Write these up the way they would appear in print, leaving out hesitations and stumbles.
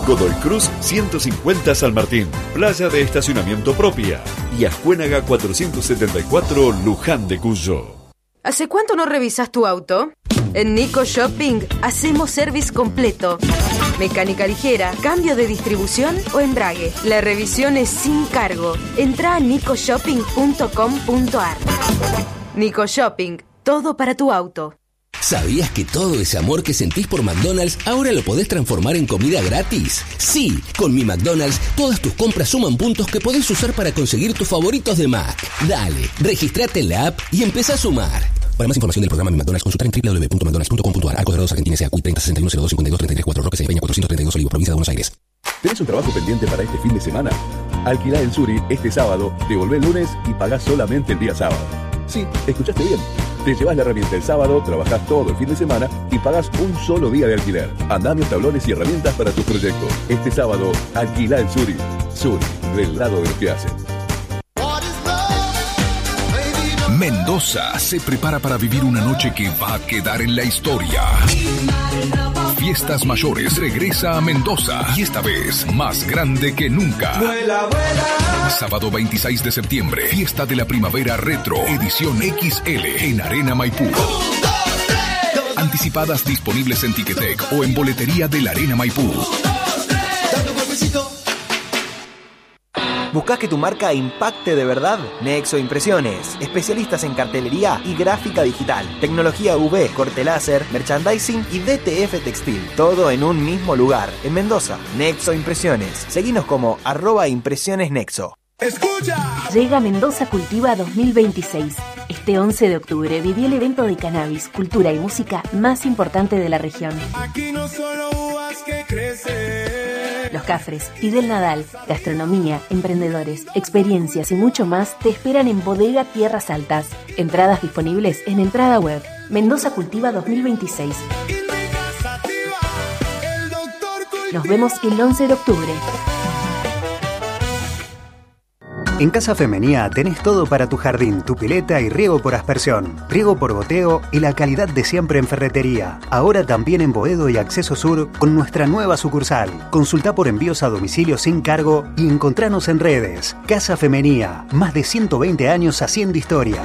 Godoy Cruz 150 San Martín, playa de estacionamiento propia, y Ascuénaga 474 Luján de Cuyo. ¿Hace cuánto no revisas tu auto? En Nico Shopping hacemos service completo. Mecánica ligera, cambio de distribución o embrague. La revisión es sin cargo. Entra a nicoshopping.com.ar. Nico Shopping, todo para tu auto. ¿Sabías que todo ese amor que sentís por McDonald's ahora lo podés transformar en comida gratis? Sí, con Mi McDonald's todas tus compras suman puntos que podés usar para conseguir tus favoritos de Mac. Dale, registrate en la app y empezá a sumar. Para más información del programa Mi McDonald's, consulta en www.mcdonalds.com.ar. Arcos Dorados, Argentina, S.A. CUI 3061025233 Roque Peña 432 Olivos, provincia de Buenos Aires. ¿Tenés un trabajo pendiente para este fin de semana? Alquilá el Suri este sábado, devolvé el lunes y pagás solamente el día sábado. Sí, escuchaste bien. Te llevas la herramienta el sábado, trabajás todo el fin de semana y pagás un solo día de alquiler. Andamios, tablones y herramientas para tus proyectos. Este sábado, alquilá el Suri. Suri, del lado de los que hacen. Mendoza se prepara para vivir una noche que va a quedar en la historia. Fiestas Mayores regresa a Mendoza y esta vez más grande que nunca. ¡Vuela, vuela! Sábado 26 de septiembre, Fiesta de la Primavera Retro, edición XL en Arena Maipú. Anticipadas disponibles en Ticketek o en boletería de la Arena Maipú. ¿Buscás que tu marca impacte de verdad? Nexo Impresiones, especialistas en cartelería y gráfica digital, tecnología UV, corte láser, merchandising y DTF Textil, todo en un mismo lugar, en Mendoza. Nexo Impresiones, seguinos como @impresionesnexo. ¡Escucha! Llega Mendoza Cultiva 2026. Este 11 de octubre viví el evento de cannabis, cultura y música más importante de la región. Aquí no solo uvas que crecen. Los Cafres, Fidel Nadal, gastronomía, emprendedores, experiencias y mucho más te esperan en Bodega Tierras Altas. Entradas disponibles en Entrada Web. Mendoza Cultiva 2026. Nos vemos el 11 de octubre. En Casa Femenía tenés todo para tu jardín, tu pileta y riego por aspersión, riego por goteo y la calidad de siempre en ferretería. Ahora también en Boedo y Acceso Sur con nuestra nueva sucursal. Consulta por envíos a domicilio sin cargo y encontranos en redes. Casa Femenía, más de 120 años haciendo historia.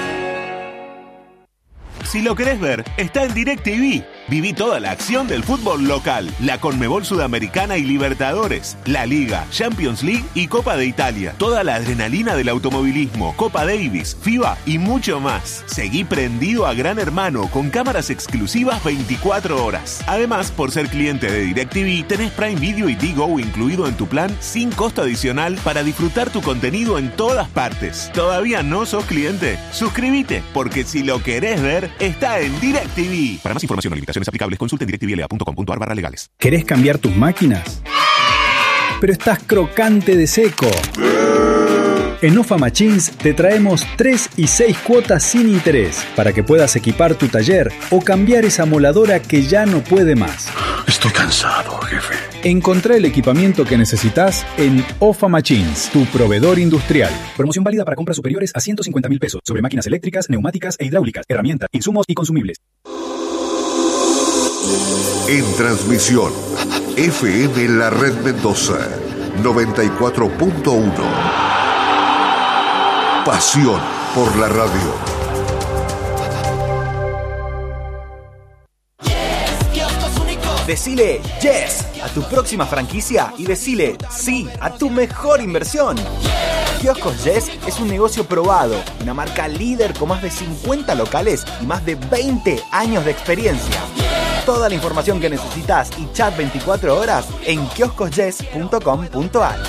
Si lo querés ver, está en DirecTV. Viví toda la acción del fútbol local, la Conmebol Sudamericana y Libertadores, la Liga, Champions League y Copa de Italia. Toda la adrenalina del automovilismo, Copa Davis, FIBA y mucho más. Seguí prendido a Gran Hermano con cámaras exclusivas 24 horas. Además, por ser cliente de DirecTV, tenés Prime Video y Digo incluido en tu plan sin costo adicional para disfrutar tu contenido en todas partes. ¿Todavía no sos cliente? Suscríbete, porque si lo querés ver, está en DirecTV. Para más información o limitaciones aplicables, consulta en directvla.com.ar/legales. ¿Querés cambiar tus máquinas? Pero estás crocante de seco. En OFA Machines te traemos 3 y 6 cuotas sin interés para que puedas equipar tu taller o cambiar esa moladora que ya no puede más. Estoy cansado, jefe. Encontrá el equipamiento que necesitas en OFA Machines, tu proveedor industrial. Promoción válida para compras superiores a 150.000 pesos sobre máquinas eléctricas, neumáticas e hidráulicas, herramientas, insumos y consumibles. En transmisión, FM La Red Mendoza, 94.1. Pasión por la radio. Decile yes a tu próxima franquicia y decile sí a tu mejor inversión. Kioscos Yes es un negocio probado, una marca líder con más de 50 locales y más de 20 años de experiencia. Toda la información que necesitas y chat 24 horas en kioscosyes.com.ar.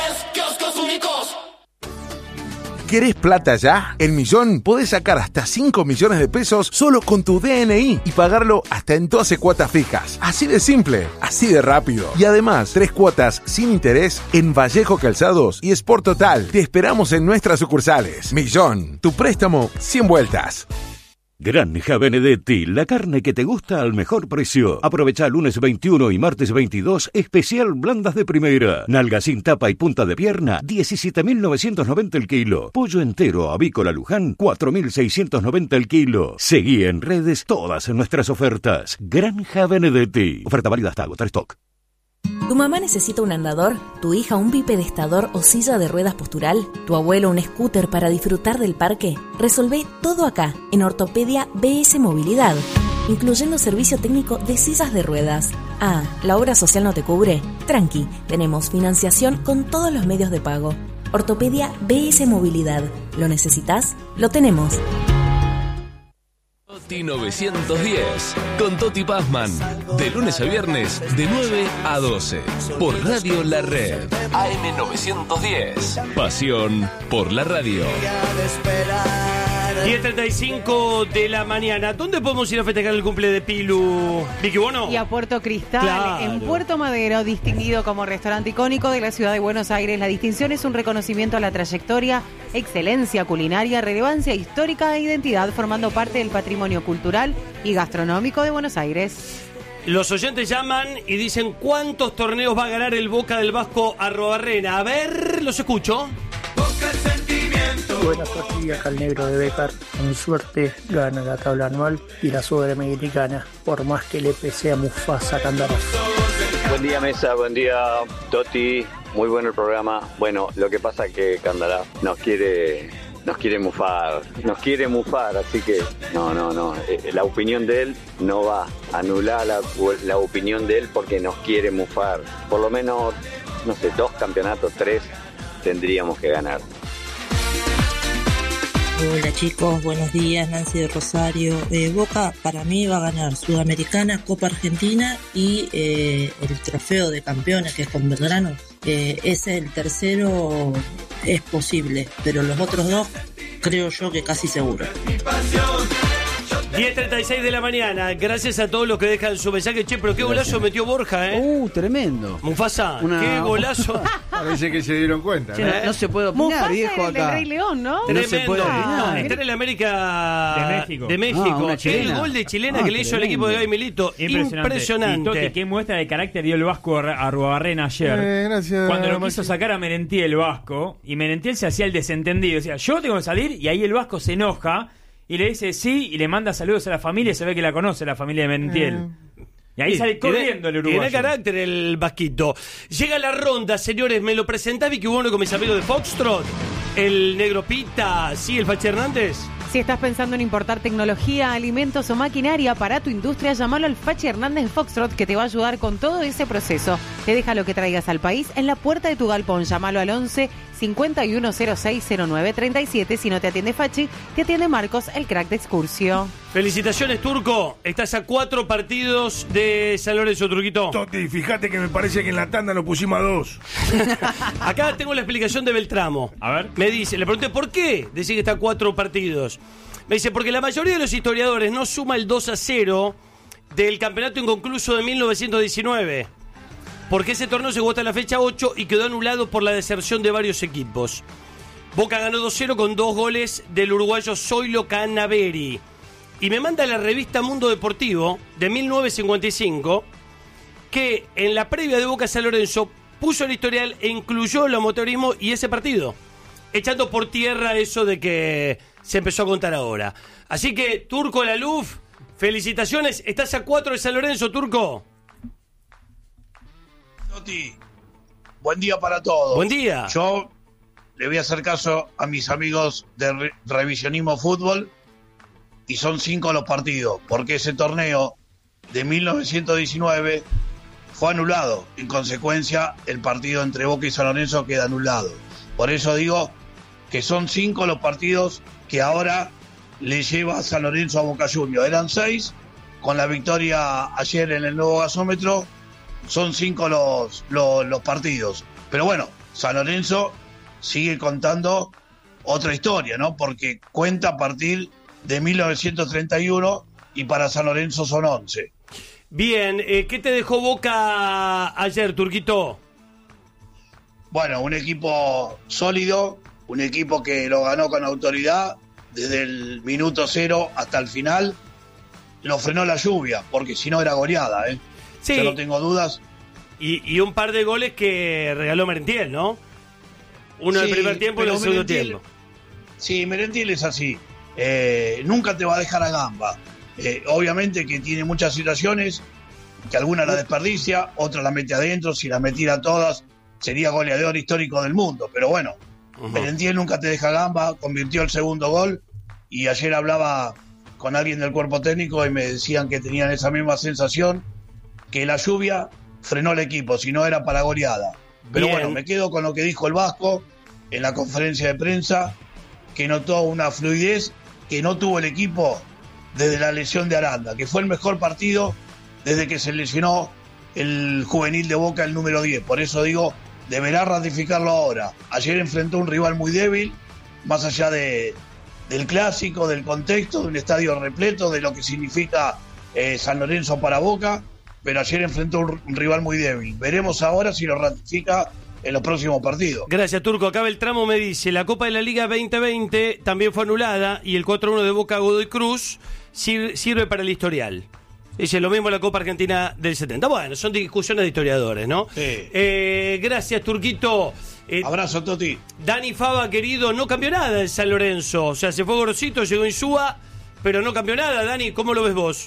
¿Querés plata ya? En Millón podés sacar hasta 5 millones de pesos solo con tu DNI y pagarlo hasta en 12 cuotas fijas. Así de simple, así de rápido. Y además, 3 cuotas sin interés en Vallejo Calzados y Sport Total. Te esperamos en nuestras sucursales. Millón, tu préstamo 100 vueltas. Granja Benedetti, la carne que te gusta al mejor precio. Aprovecha lunes 21 y martes 22, especial blandas de primera. Nalga sin tapa y punta de pierna, 17.990 el kilo. Pollo entero avícola Luján, 4.690 el kilo. Seguí en redes todas nuestras ofertas. Granja Benedetti. Oferta válida hasta agotar stock. ¿Tu mamá necesita un andador? ¿Tu hija un bipedestador o silla de ruedas postural? ¿Tu abuelo un scooter para disfrutar del parque? Resolvé todo acá, en Ortopedia BS Movilidad, incluyendo servicio técnico de sillas de ruedas. Ah, ¿la obra social no te cubre? Tranqui, tenemos financiación con todos los medios de pago. Ortopedia BS Movilidad. ¿Lo necesitas? Lo tenemos. Toti 910 con Toti Pazman, de lunes a viernes de 9 a 12 por Radio La Red. AM 910, pasión por la radio. 10:35 de la mañana. ¿Dónde podemos ir a festejar el cumple de Pilu? ¿Vicky Bono? Y a Puerto Cristal, Claro. en Puerto Madero, distinguido como restaurante icónico de la ciudad de Buenos Aires. La distinción es un reconocimiento a la trayectoria, excelencia culinaria, relevancia histórica e identidad, formando parte del patrimonio cultural y gastronómico de Buenos Aires. Los oyentes llaman y dicen cuántos torneos va a ganar el Boca del Vasco Arrobarrena. A ver, los escucho. Buenas días, acá el negro de Becar. Con suerte gana la tabla anual y la Sudamericana, por más que le pese a Mufasa Candarazo. Buen día, Mesa, buen día, Toti. Muy bueno el programa. Bueno, lo que pasa es que Candará nos quiere mufar, así que no. La opinión de él no va a anular la opinión de él porque nos quiere mufar. Por lo menos, no sé, 2 campeonatos, 3 tendríamos que ganar. Hola chicos, buenos días, Nancy de Rosario. Boca para mí va a ganar Sudamericana, Copa Argentina y el trofeo de campeones que es con Belgrano. Ese el tercero es posible, pero los otros 2 creo yo que casi seguro. 10:36 de la mañana. Gracias a todos los que dejan su mensaje. Che, pero qué golazo metió Borja, Tremendo. Mufasa, qué golazo. Parece que se dieron cuenta. Che, no se puede opinar, Mufasa viejo, es el del acá. Rey León, ¿no? No se puede opinar. Está en el América De México. Una Ah, chilena. El gol de chilena que le hizo el equipo de Gaby Milito. Impresionante. Y Toti, qué muestra de carácter dio el Vasco a Arruabarrena ayer. Gracias. Cuando lo quiso sacar a Merentiel el Vasco, y Merentiel se hacía el desentendido. Decía, yo tengo que salir, y ahí el Vasco se enoja y le dice sí, y le manda saludos a la familia, y se ve que la conoce la familia de Merentiel. Y ahí sale corriendo el uruguayo. Tiene carácter el vasquito. Llega la ronda, señores. ¿Me lo presentás, Vicky Bono, con mis amigos de Foxtrot? El Negro Pita, ¿sí? El Fachi Hernández. Si estás pensando en importar tecnología, alimentos o maquinaria para tu industria, llámalo al Fachi Hernández Foxtrot, que te va a ayudar con todo ese proceso. Te deja lo que traigas al país en la puerta de tu galpón. Llámalo al 11 51060937. Si no te atiende Fachi, te atiende Marcos, el crack de Excursio. Felicitaciones, Turco. Estás a 4 partidos de San Lorenzo, Turquito. Toti, fíjate que me parece que en la tanda lo pusimos a 2. Acá tengo la explicación de Beltramo. A ver. Me dice, le pregunté, ¿por qué decís que está a 4 partidos? Me dice, porque la mayoría de los historiadores no suma el 2-0 del campeonato inconcluso de 1919. Porque ese torneo se jugó hasta la fecha 8 y quedó anulado por la deserción de varios equipos. Boca ganó 2-0 con 2 goles del uruguayo Zoilo Canaveri. Y me manda la revista Mundo Deportivo de 1955 que en la previa de Boca San Lorenzo puso el historial e incluyó el amateurismo y ese partido, echando por tierra eso de que se empezó a contar ahora. Así que, Turco Laluf, felicitaciones. Estás a 4 de San Lorenzo, Turco. Toti, buen día para todos. Buen día. Yo le voy a hacer caso a mis amigos de Revisionismo Fútbol y son 5 los partidos, porque ese torneo de 1919 fue anulado. En consecuencia, el partido entre Boca y San Lorenzo queda anulado. Por eso digo que son 5 los partidos que ahora le lleva a San Lorenzo a Boca Juniors. Eran 6, con la victoria ayer en el nuevo gasómetro, son 5 los partidos. Pero bueno, San Lorenzo sigue contando otra historia, ¿no? Porque cuenta a partir de 1931 y para San Lorenzo son 11. Bien, ¿qué te dejó Boca ayer, Turquito? Bueno, un equipo sólido, un equipo que lo ganó con autoridad desde el minuto 0 hasta el final. Lo frenó la lluvia, porque si no era goleada, ¿eh? Sí. Yo no tengo dudas. Y un par de goles que regaló Merentiel, ¿no? Uno en el primer tiempo y uno en el segundo tiempo. Sí, Merentiel es así. Nunca te va a dejar a gamba. Obviamente que tiene muchas situaciones, que alguna la desperdicia, otra la mete adentro, si la metiera todas, sería goleador histórico del mundo. Pero bueno, Merentiel nunca te deja gamba, convirtió el segundo gol, y ayer hablaba con alguien del cuerpo técnico y me decían que tenían esa misma sensación, que la lluvia frenó el equipo, si no era para goleada. Pero Bien. bueno, me quedo con lo que dijo el Vasco en la conferencia de prensa, que notó una fluidez que no tuvo el equipo desde la lesión de Aranda, que fue el mejor partido desde que se lesionó el juvenil de Boca, el número 10. Por eso digo, deberá ratificarlo ahora. Ayer enfrentó un rival muy débil, más allá del clásico, del contexto, de un estadio repleto, de lo que significa San Lorenzo para Boca, pero ayer enfrentó un rival muy débil. Veremos ahora si lo ratifica en los próximos partidos. Gracias, Turco. Acá el tramo me dice, la Copa de la Liga 2020 también fue anulada y el 4-1 de Boca Godoy Cruz sirve para el historial. Dice lo mismo la Copa Argentina del 70. Bueno, son discusiones de historiadores, ¿no? Sí. Gracias, Turquito. Abrazo, Toti. Dani Fava, querido, no cambió nada en San Lorenzo. O sea, se fue Gorosito, llegó Insúa, pero no cambió nada. Dani, ¿cómo lo ves vos?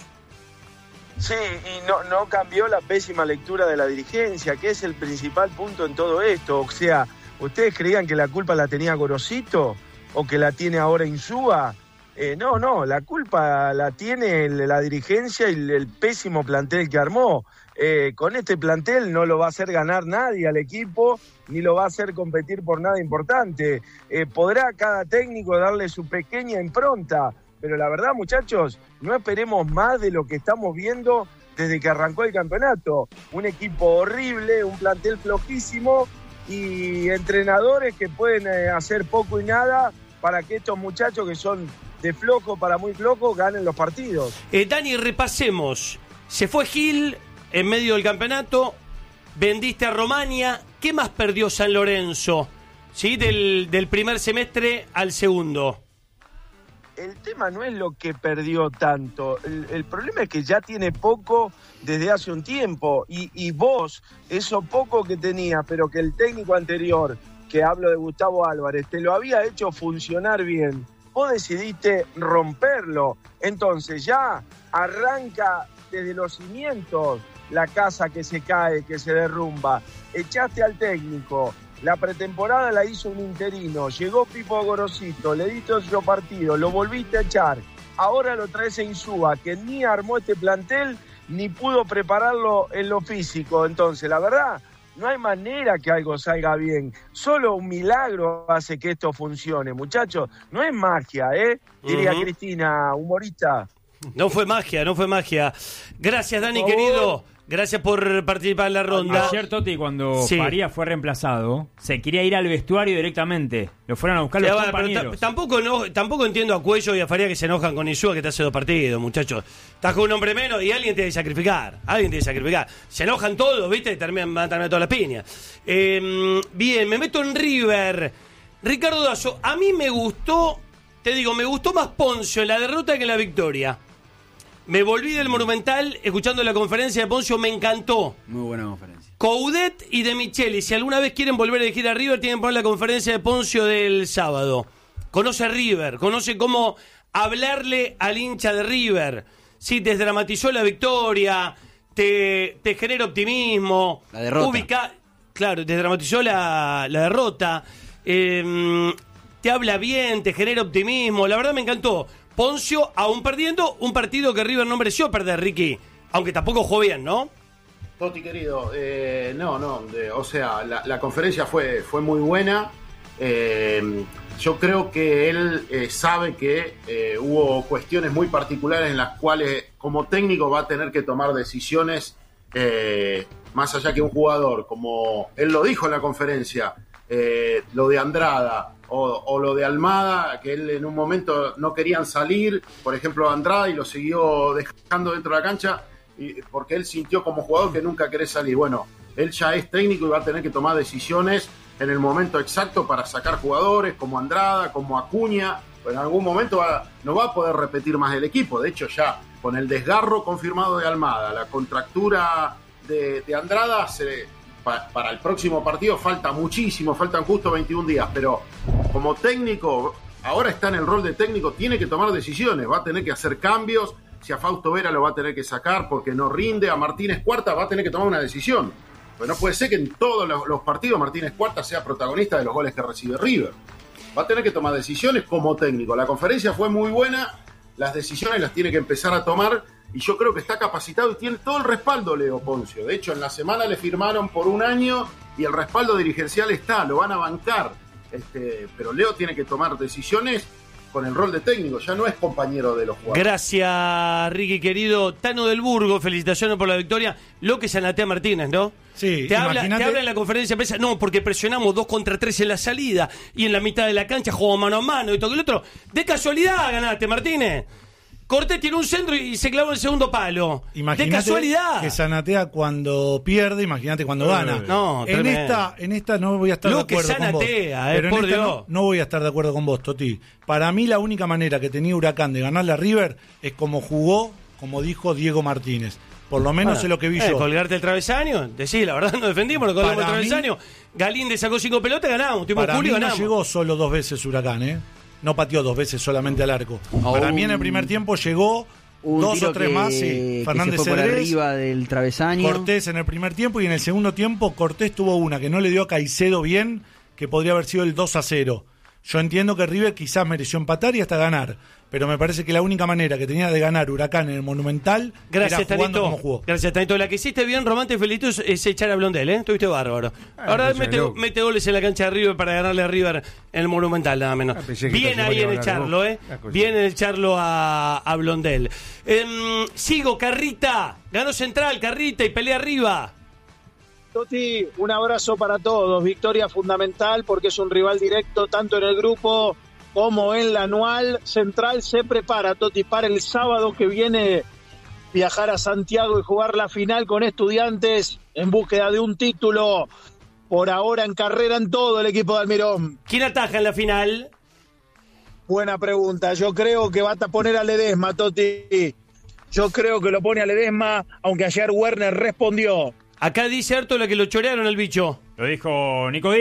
Sí, y no cambió la pésima lectura de la dirigencia, que es el principal punto en todo esto. O sea, ¿ustedes creían que la culpa la tenía Gorosito o que la tiene ahora Insúa? No, la culpa la tiene la dirigencia y el pésimo plantel que armó. Con este plantel no lo va a hacer ganar nadie al equipo, ni lo va a hacer competir por nada importante. Podrá cada técnico darle su pequeña impronta, pero la verdad, muchachos, no esperemos más de lo que estamos viendo desde que arrancó el campeonato. Un equipo horrible, un plantel flojísimo y entrenadores que pueden hacer poco y nada para que estos muchachos que son de flojo para muy flojo ganen los partidos. Dani, repasemos. Se fue Gil en medio del campeonato, vendiste a Romania. ¿Qué más perdió San Lorenzo? ¿Sí? Del primer semestre al segundo. El tema no es lo que perdió tanto, el problema es que ya tiene poco desde hace un tiempo y vos, eso poco que tenías, pero que el técnico anterior, que hablo de Gustavo Álvarez, te lo había hecho funcionar bien, vos decidiste romperlo, entonces ya arranca desde los cimientos la casa que se cae, que se derrumba, echaste al técnico. La pretemporada la hizo un interino, llegó Pipo Gorosito, le diste otro partido, lo volviste a echar, ahora lo traes a Insúa, que ni armó este plantel, ni pudo prepararlo en lo físico. Entonces, la verdad, no hay manera que algo salga bien, solo un milagro hace que esto funcione, muchachos, no es magia, diría Cristina, humorista. No fue magia. Gracias, Dani, querido. Gracias por participar en la ronda. Ayer, Toti, cuando Faría fue reemplazado, se quería ir al vestuario directamente. Lo fueron a buscar los compañeros. Tampoco entiendo a Cuello y a Faría que se enojan con Insúa, que te hace 2 partidos, muchachos. Estás con un hombre menos y alguien tiene que sacrificar. Se enojan todos, ¿viste? Y van a terminar todas las piñas. Bien, me meto en River. Ricardo Dazo, a mí me gustó más Poncio en la derrota que en la victoria. Me volví del Monumental escuchando la conferencia de Poncio, me encantó. Muy buena conferencia. Coudet y De Micheli, si alguna vez quieren volver a elegir a River, tienen que poner la conferencia de Poncio del sábado. Conoce a River, conoce cómo hablarle al hincha de River. Sí, te dramatizó la victoria, te genera optimismo. La derrota. Te dramatizó la derrota. Te habla bien, te genera optimismo. La verdad me encantó. Poncio, aún perdiendo, un partido que River no mereció perder, Ricky. Aunque tampoco jugó bien, ¿no? Toti, querido, o sea, la conferencia fue muy buena. Yo creo que él sabe que hubo cuestiones muy particulares en las cuales como técnico va a tener que tomar decisiones más allá que un jugador, como él lo dijo en la conferencia, lo de Andrada o lo de Almada, que él en un momento no querían salir, por ejemplo Andrada, y lo siguió dejando dentro de la cancha porque él sintió como jugador que nunca querés salir. Bueno, él ya es técnico y va a tener que tomar decisiones en el momento exacto para sacar jugadores como Andrada, como Acuña. En algún momento no va a poder repetir más el equipo. De hecho, ya con el desgarro confirmado de Almada, la contractura de Andrada, para el próximo partido falta muchísimo, faltan justo 21 días, pero como técnico, ahora está en el rol de técnico, tiene que tomar decisiones, va a tener que hacer cambios, si a Fausto Vera lo va a tener que sacar porque no rinde, a Martínez Cuarta va a tener que tomar una decisión. Pues no puede ser que en todos los partidos Martínez Cuarta sea protagonista de los goles que recibe River. Va a tener que tomar decisiones como técnico. La conferencia fue muy buena, las decisiones las tiene que empezar a tomar y yo creo que está capacitado y tiene todo el respaldo Leo Poncio. De hecho, en la semana le firmaron por 1 año y el respaldo dirigencial está, lo van a bancar. Pero Leo tiene que tomar decisiones con el rol de técnico, ya no es compañero de los jugadores. Gracias, Ricky, querido. Tano del Burgo, felicitaciones por la victoria. Lo que Zanatea Martínez, ¿no? Sí, te habla en la conferencia de prensa, no, porque presionamos 2 contra 3 en la salida y en la mitad de la cancha jugamos mano a mano y todo el otro. De casualidad ganaste, Martínez. Cortés tiene un centro y se clavó en el segundo palo. Imagínate de casualidad. Que Zanatea cuando pierde, imagínate cuando gana. No, en esta no voy a estar de acuerdo con vos. Pero por en esta Dios. no voy a estar de acuerdo con vos, Toti. Para mí la única manera que tenía Huracán de ganarle a River es como jugó, como dijo Diego Martínez. Por lo menos es lo que vi yo. Colgarte el travesaño, decí, la verdad no defendimos, lo colgamos el travesaño. Galíndez sacó 5 pelotas, ganamos. Para mí no llegó solo 2 veces Huracán, No pateó 2 veces solamente al arco. Para mí en el primer tiempo llegó 2 o 3 más. Sí. Fernández por arriba del travesaño. Cortés en el primer tiempo y en el segundo tiempo Cortés tuvo una que no le dio a Caicedo bien, que podría haber sido el 2-0. Yo entiendo que River quizás mereció empatar y hasta ganar, pero me parece que la única manera que tenía de ganar Huracán en el Monumental era jugando como jugó. Gracias, Tanito. La que hiciste bien, Román, te felicito, es echar a Blondel, Estuviste bárbaro. Ahora mete goles en la cancha de River para ganarle a River en el Monumental, nada menos. Bien ahí en echarlo, Bien en echarlo a Blondel. Sigo, Carrita. Ganó Central, Carrita, y pelea arriba. Toti, un abrazo para todos. Victoria fundamental porque es un rival directo tanto en el grupo como en la anual. Central se prepara, Toti, para el sábado que viene viajar a Santiago y jugar la final con Estudiantes en búsqueda de un título. Por ahora en carrera en todo el equipo de Almirón. ¿Quién ataja en la final? Buena pregunta. Yo creo que va a poner a Ledesma, Toti. Yo creo que lo pone a Ledesma, aunque ayer Werner respondió. Acá dice Artola que lo chorearon al bicho. Lo dijo Nico Díaz.